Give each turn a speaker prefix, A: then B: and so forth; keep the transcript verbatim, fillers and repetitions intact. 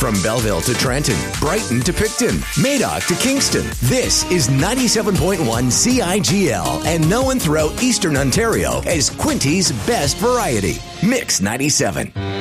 A: From Belleville to Trenton, Brighton to Picton, Madoc to Kingston, this is ninety-seven point one C I G L and known throughout Eastern Ontario as Quinty's best variety. Mix ninety-seven.